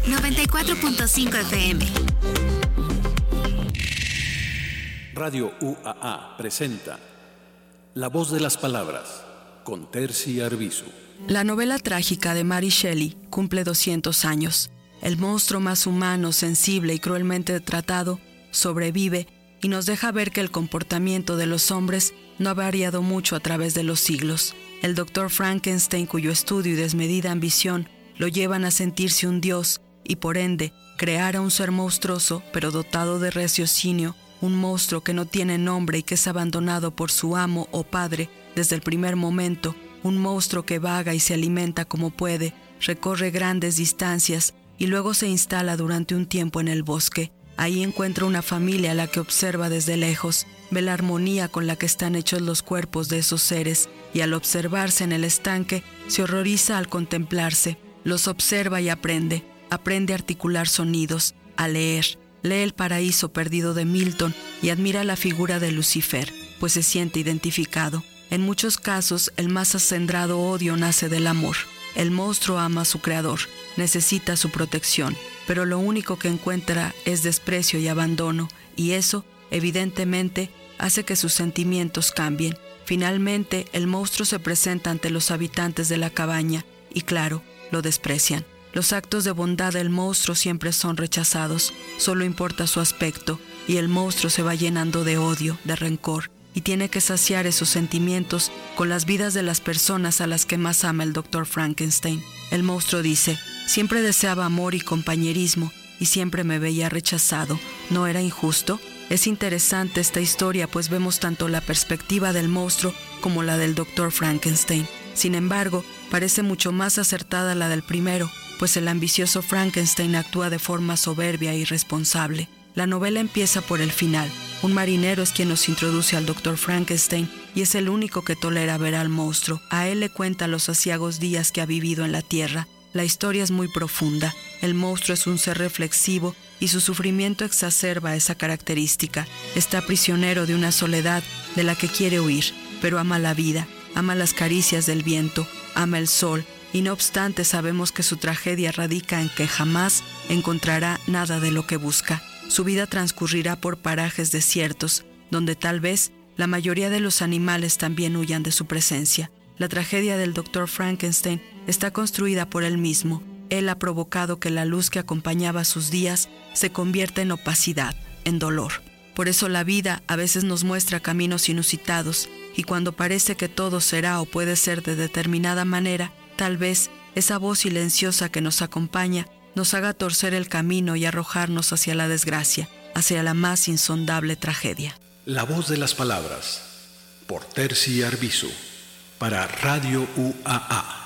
94.5 FM. Radio UAA presenta La voz de las palabras, con Terci Arbizu. La novela trágica de Mary Shelley cumple 200 años. El monstruo más humano, sensible y cruelmente tratado sobrevive y nos deja ver que el comportamiento de los hombres no ha variado mucho a través de los siglos. El Dr. Frankenstein, cuyo estudio y desmedida ambición lo llevan a sentirse un dios y por ende crear a un ser monstruoso pero dotado de raciocinio, un monstruo que no tiene nombre y que es abandonado por su amo o padre desde el primer momento, un monstruo que vaga y se alimenta como puede, recorre grandes distancias y luego se instala durante un tiempo en el bosque. Ahí encuentra una familia a la que observa desde lejos, ve la armonía con la que están hechos los cuerpos de esos seres y al observarse en el estanque se horroriza al contemplarse, los observa y aprende a articular sonidos, a leer. Lee El paraíso perdido de Milton y admira la figura de Lucifer, pues se siente identificado. En muchos casos, el más acendrado odio nace del amor. El monstruo ama a su creador, necesita su protección, pero lo único que encuentra es desprecio y abandono, y eso, evidentemente, hace que sus sentimientos cambien. Finalmente, el monstruo se presenta ante los habitantes de la cabaña, y claro, lo desprecian. Los actos de bondad del monstruo siempre son rechazados, solo importa su aspecto, y el monstruo se va llenando de odio, de rencor, y tiene que saciar esos sentimientos con las vidas de las personas a las que más ama el Dr. Frankenstein. El monstruo dice: siempre deseaba amor y compañerismo, y siempre me veía rechazado. ¿No era injusto? Es interesante esta historia, pues vemos tanto la perspectiva del monstruo como la del Dr. Frankenstein. Sin embargo, parece mucho más acertada la del primero, pues el ambicioso Frankenstein actúa de forma soberbia e irresponsable. La novela empieza por el final. Un marinero es quien nos introduce al Dr. Frankenstein y es el único que tolera ver al monstruo. A él le cuenta los aciagos días que ha vivido en la tierra. La historia es muy profunda. El monstruo es un ser reflexivo y su sufrimiento exacerba esa característica. Está prisionero de una soledad de la que quiere huir, pero ama la vida, ama las caricias del viento, ama el sol, y no obstante sabemos que su tragedia radica en que jamás encontrará nada de lo que busca. Su vida transcurrirá por parajes desiertos, donde tal vez la mayoría de los animales también huyan de su presencia. La tragedia del Dr. Frankenstein está construida por él mismo. Él ha provocado que la luz que acompañaba sus días se convierta en opacidad, en dolor. Por eso la vida a veces nos muestra caminos inusitados, y cuando parece que todo será o puede ser de determinada manera, tal vez esa voz silenciosa que nos acompaña nos haga torcer el camino y arrojarnos hacia la desgracia, hacia la más insondable tragedia. La voz de las palabras, por Terci Arbizu, para Radio UAA.